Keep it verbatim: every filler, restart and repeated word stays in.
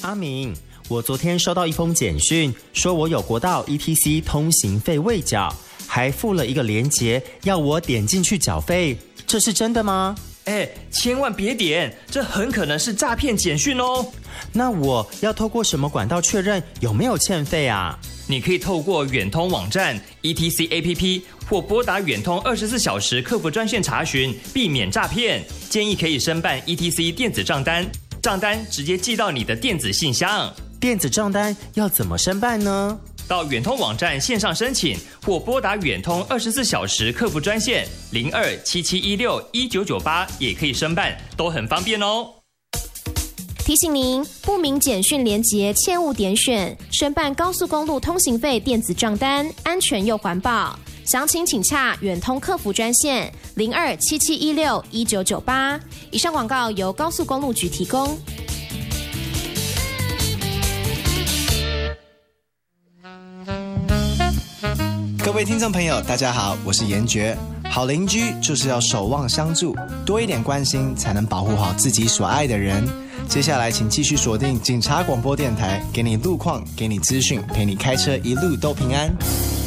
阿明，我昨天收到一封简讯，说我有国道 E T C 通行费未缴，还附了一个连结，要我点进去缴费，这是真的吗？ 哎，千万别点，这很可能是诈骗简讯哦。 那我要透过什么管道确认有没有欠费啊？ 你可以透过远通网站 E T C A P P 或拨打远通二十四小时客服专线查询，避免诈骗。建议可以申办 E T C 电子账单，账单直接寄到你的电子信箱。 电子账单要怎么申办呢？ 到远通网站线上申请，或拨打远通二十四小时客服专线零二七七一六一九九八也可以申办，都很方便哦。 提醒您，不明简讯连结切勿点选，申办高速公路通行费电子账单，安全又环保。详情请洽远通客服专线零二七七一六一九九八。以上广告由高速公路局提供。 各位听众朋友，大家好，我是严爵。好邻居就是要守望相助，多一点关心，才能保护好自己所爱的人。接下来请继续锁定警察广播电台，给你路况，给你资讯，陪你开车一路都平安。